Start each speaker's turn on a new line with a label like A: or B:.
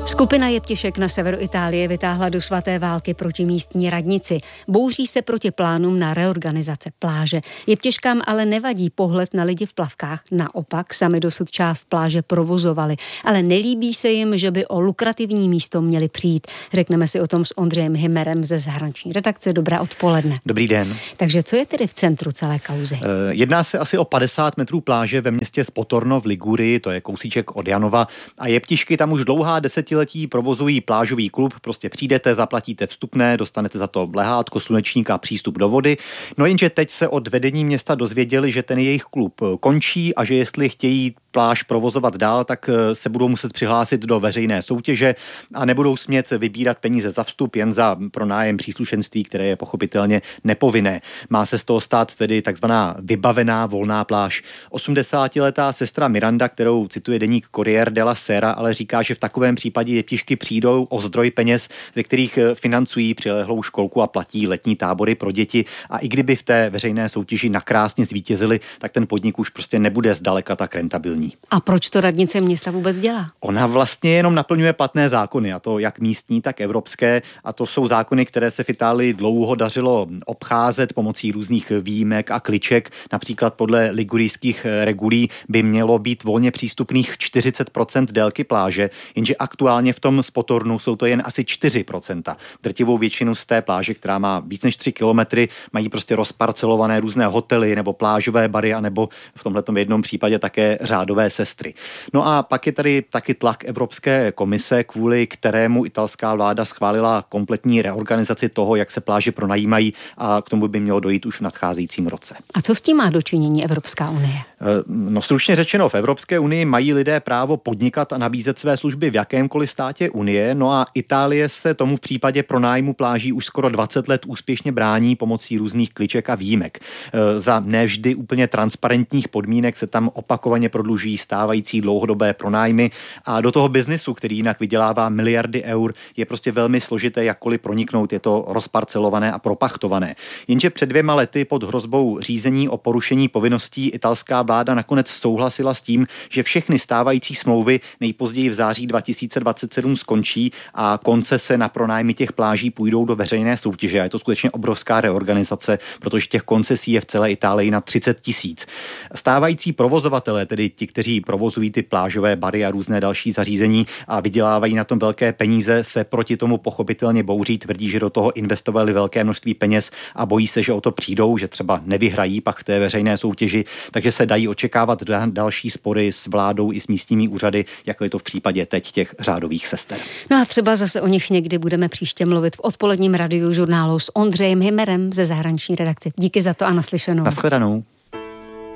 A: Skupina jeptišek na severu Itálie vytáhla do svaté války proti místní radnici. Bouří se proti plánům na reorganizace pláže. Jeptiškám ale nevadí pohled na lidi v plavkách. Naopak sami dosud část pláže provozovali. Ale nelíbí se jim, že by o lukrativní místo měli přijít. Řekneme si o tom s Ondřejem Himmerem ze zahraniční redakce. Dobré odpoledne.
B: Dobrý den.
A: Takže co je tedy v centru celé kauzy?
B: Jedná se asi o 50 metrů pláže ve městě Spotorno v Ligurii, to je kousíček od Janova, a jeptišky tam už dlouhá desetiletí provozují plážový klub. Prostě přijdete, zaplatíte vstupné, dostanete za to lehátko, slunečník a přístup do vody. No jenže teď se od vedení města dozvěděli, že ten jejich klub končí a že jestli chtějí pláž provozovat dál, tak se budou muset přihlásit do veřejné soutěže a nebudou smět vybírat peníze za vstup, jen za pronájem příslušenství, které je pochopitelně nepovinné. Má se z toho stát tedy takzvaná vybavená volná pláž. 80letá sestra Miranda, kterou cituje deník Corriere della Sera, ale říká, že v takovém případě jeptišky přijdou o zdroj peněz, ze kterých financují přilehlou školku a platí letní tábory pro děti, a i kdyby v té veřejné soutěži nakrásně zvítězili, tak ten podnik už prostě nebude zdaleka tak rentabilní.
A: A proč to radnice města vůbec dělá?
B: Ona vlastně jenom naplňuje platné zákony, a to jak místní, tak evropské, a to jsou zákony, které se v Itálii dlouho dařilo obcházet pomocí různých výjimek a kliček. Například podle ligurijských regulí by mělo být volně přístupných 40% délky pláže, jenže aktuálně v tom Spotornu jsou to jen asi 4%. Drtivou většinu z té pláže, která má víc než 3 kilometry, mají prostě rozparcelované různé hotely nebo plážové bary, anebo v tomhletom jednom případě také řádové sestry. No a pak je tady taky tlak Evropské komise, kvůli kterému italská vláda schválila kompletní reorganizaci toho, jak se pláže pronajímají, a k tomu by mělo dojít už v nadcházejícím roce.
A: A co s tím má dočinění Evropská unie?
B: No stručně řečeno, v Evropské unii mají lidé právo podnikat a nabízet své služby v jakémkoliv státě unie, no a Itálie se tomu v případě pronájmu pláží už skoro 20 let úspěšně brání pomocí různých kliček a výjimek. Za nevždy úplně transparentních podmínek se tam opakovaně prodlužují stávající dlouhodobé pronájmy a do toho biznisu, který jinak vydělává miliardy eur, je prostě velmi složité jakkoliv proniknout, je to rozparcelované a propachtované. Jenže před 2 lety pod hrozbou řízení o porušení povinností italská vláda nakonec souhlasila s tím, že všechny stávající smlouvy nejpozději v září 2027 skončí a koncese na pronájmy těch pláží půjdou do veřejné soutěže. A je to skutečně obrovská reorganizace, protože těch koncesí je v celé Itálii na 30 000. Stávající provozovatelé, tedy ti, kteří provozují ty plážové bary a různé další zařízení a vydělávají na tom velké peníze, se proti tomu pochopitelně bouří, tvrdí, že do toho investovali velké množství peněz a bojí se, že o to přijdou, že třeba nevyhrají pak v té veřejné soutěži, takže se dají očekávat další spory s vládou i s místními úřady, jako je to v případě teď těch řádových sester.
A: No a třeba zase o nich někdy budeme příště mluvit v odpoledním radiožurnálu s Ondřejem Himmerem ze zahraniční redakce. Díky za to a naslyšenou.
B: Nashledanou.